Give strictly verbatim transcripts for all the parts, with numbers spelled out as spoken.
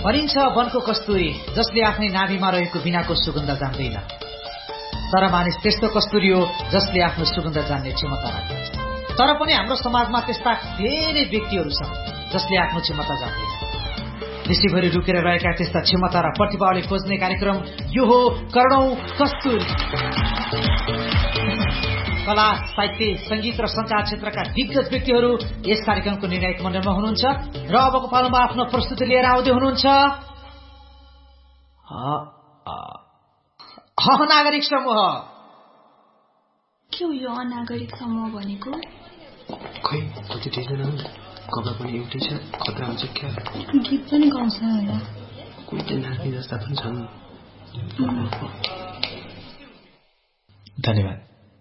भनिन्छ वनको कस्तुरी जसले आफ्नै नाभिमा रहेको बिनाको सुगन्ध जान्दैन, तर मानिस त्यस्तो कस्तुरी हो जसले आफ्नो सुगन्ध जान्ने क्षमता राख्दछ। तर पनि हाम्रो समाजमा त्यस्ता धेरै व्यक्तिहरू छन् जसले आफ्नो क्षमता जान्दैन। देशैभरि रुकेर रहेका त्यस्ता क्षमता र प्रतिभाले खोज्ने कार्यक्रम यो हो करोडौं कस्तुरी। कला, साहित्य, संगीत र संचार क्षेत्रका दिग्गज व्यक्तिहरू यस कार्यक्रमको निर्णायक मण्डलमा हुनुहुन्छ र अबको पालोमा आफ्नो प्रस्तुति लिएर आउँदै हुनुहुन्छ अनागरिक समूह। के हो यो अनागरिक समूह भनेको? खै कति टेन्सन कपडा पनि एउटै छ, खतरा हुन्छ क्या। गीत पनि गाउँछ होला, कोही त नाच्ने जस्ता पनि छन्। धन्यवाद।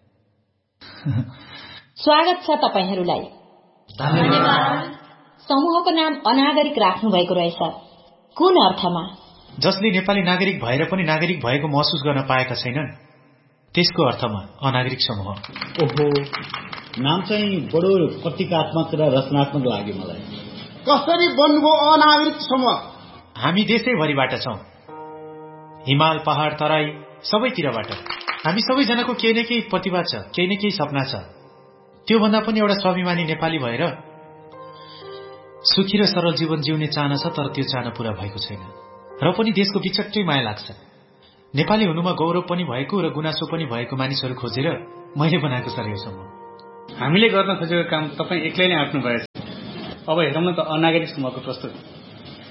स्वागत छ तपाईहरूलाई। धन्यवाद। समूहको नाम अनागरिक राख्नु भएको रहेछ, कुन अर्थमा? जसले नेपाली नागरिक भएर पनि नागरिक भएको महसुस गर्न पाएका छैनन्, त्यसको अर्थमा अनागरिक समूह। ओहो, नाम चाहिँ बडो प्रतीकात्मक र रचनात्मक लाग्यो मलाई। कसरी बन्नुभयो अनागरिक समूह? हामी देशैभरिबाट छौं, हिमाल, पहाड, तराई सबैतिरबाट। हामी सबैजनाको केही न केही प्रतिभा छ, केही न केही सपना छ। त्यो भन्दा पनि एउटा स्वाभिमानी नेपाली भएर सुखी र सरल जीवन जिउने चाहना छ, तर त्यो चाहना पूरा भएको छैन र पनि देशको बिचट्टै माया लाग्छ। नेपाली हुनुमा गौरव पनि भएको र गुनासो पनि भएको मानिसहरू खोजेर मैले बनाएको छ यो समूह। हामीले गर्न खोजेको काम तपाईँ एक्लै नै आँट्नु भएछ। अब हेरौँ न त अनागरिक समूहको प्रस्तुति।